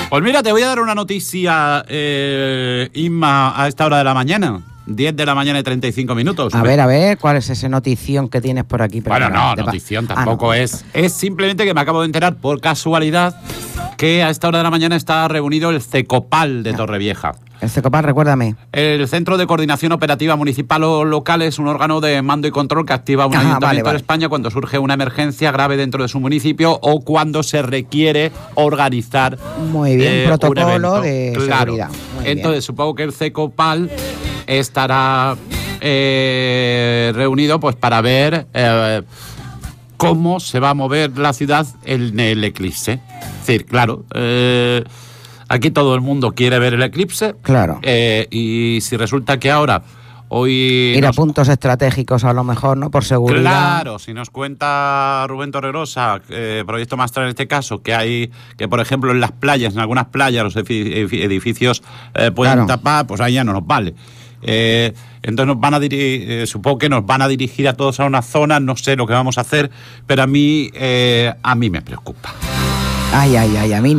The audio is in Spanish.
Pues mira, te voy a dar una noticia, Inma, a esta hora de la mañana. 10 de la mañana y 35 minutos. A ver, ¿cuál es esa notición que tienes por aquí? Bueno, no, notición tampoco es. Es simplemente que me acabo de enterar por casualidad que a esta hora de la mañana está reunido el CECOPAL de Torrevieja. El CECOPAL, recuérdame. El Centro de Coordinación Operativa Municipal o Local es un órgano de mando y control que activa un ayuntamiento de España cuando surge una emergencia grave dentro de su municipio o cuando se requiere organizar muy bien, protocolo de seguridad. Muy Entonces, bien. supongo que el CECOPAL estará reunido pues para ver cómo se va a mover la ciudad en el eclipse. Es decir, claro, aquí todo el mundo quiere ver el eclipse. Claro. Y si resulta que ahora, hoy... Ir a puntos estratégicos a lo mejor, ¿no? Por seguridad. Claro, si nos cuenta Rubén Torregrosa, Proyecto Mastra en este caso, que hay, que por ejemplo en las playas, en algunas playas los edificios pueden tapar, pues ahí ya no nos vale. Entonces nos van a supongo que nos van a dirigir a todos a una zona, no sé lo que vamos a hacer, pero a mí me preocupa. Ay, a mí